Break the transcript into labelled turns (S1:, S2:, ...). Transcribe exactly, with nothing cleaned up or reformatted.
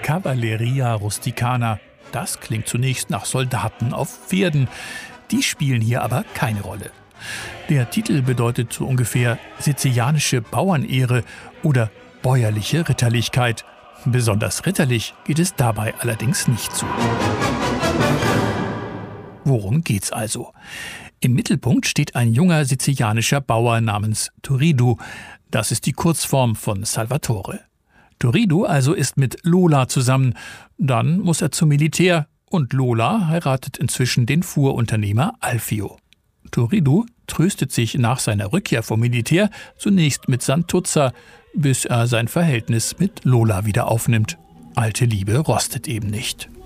S1: Cavalleria Rusticana. Das klingt zunächst nach Soldaten auf Pferden. Die spielen hier aber keine Rolle. Der Titel bedeutet so ungefähr sizilianische Bauernehre oder bäuerliche Ritterlichkeit. Besonders ritterlich geht es dabei allerdings nicht zu. Worum geht's also? Im Mittelpunkt steht ein junger sizilianischer Bauer namens Turiddu. Das ist die Kurzform von Salvatore. Turiddu also ist mit Lola zusammen. Dann muss er zum Militär und Lola heiratet inzwischen den Fuhrunternehmer Alfio. Turiddu tröstet sich nach seiner Rückkehr vom Militär zunächst mit Santuzza, bis er sein Verhältnis mit Lola wieder aufnimmt. Alte Liebe rostet eben nicht.